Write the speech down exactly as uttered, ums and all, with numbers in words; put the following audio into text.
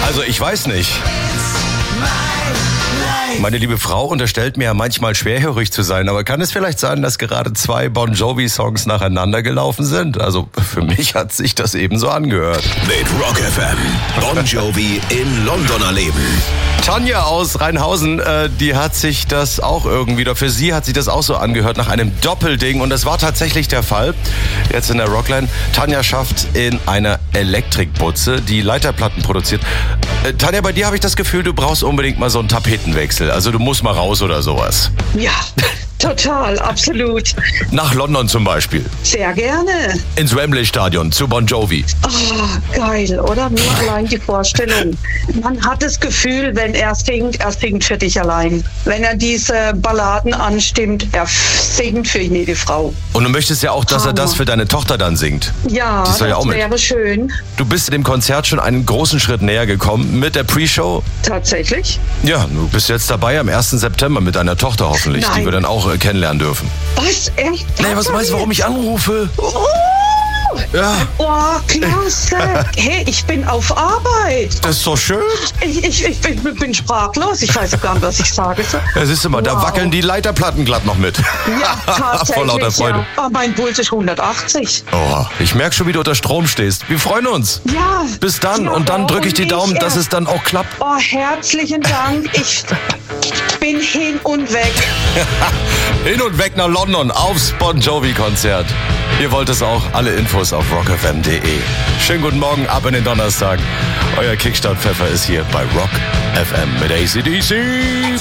Also ich weiß nicht. Meine liebe Frau unterstellt mir ja manchmal schwerhörig zu sein, aber kann es vielleicht sein, dass gerade zwei Bon Jovi-Songs nacheinander gelaufen sind? Also für mich hat sich das eben so angehört. Mit Rock F M. Bon Jovi im Londoner Leben. Tanja aus Rheinhausen, äh, die hat sich das auch irgendwie, oder für sie hat sich das auch so angehört nach einem Doppelding. Und das war tatsächlich der Fall. Jetzt in der Rockline. Tanja schafft in einer Elektrikbutze, die Leiterplatten produziert. Äh, Tanja, bei dir habe ich das Gefühl, du brauchst unbedingt mal so einen Tapetenwechsel. Also du musst mal raus oder sowas. Ja, total, absolut. Nach London zum Beispiel. Sehr gerne. Ins Wembley-Stadion zu Bon Jovi. Oh, geil, oder? Nur allein die Vorstellung. Man hat das Gefühl, wenn er singt, er singt für dich allein. Wenn er diese Balladen anstimmt, er singt für jede Frau. Und du möchtest ja auch, dass Hammer. er das für deine Tochter dann singt. Ja, Die das soll ja auch mit. wäre schön. Du bist dem Konzert schon einen großen Schritt näher gekommen mit der Pre-Show. Tatsächlich. Ja, du bist jetzt dabei am ersten September mit deiner Tochter hoffentlich, Nein. die wir dann auch äh, kennenlernen dürfen. Was? Echt? Nee, was meinst du, warum ich anrufe? Oh, Ja, oh, klasse. Hey, ich bin auf Arbeit. das ist doch schön. Ich, ich, ich bin, bin sprachlos. Ich weiß gar nicht, was ich sage. Ja, siehst du mal, da Wow. wackeln die Leiterplatten glatt noch mit. Ja, tatsächlich. Vor lauter Freude. Ja. Oh, mein Puls ist hundertachtzig. Oh, ich merke schon, wie du unter Strom stehst. Wir freuen uns. Ja. Bis dann. Ja, Und dann drücke ich die warum Daumen, nicht? dass es dann auch klappt. Oh, herzlichen Dank. Ich bin hin und weg. Hin und weg nach London aufs Bon Jovi-Konzert. Ihr wollt es auch. Alle Infos auf rock f m punkt d e. Schönen guten Morgen, ab in den Donnerstag. Euer Kickstart-Pfeffer ist hier bei Rock F M mit A C D C.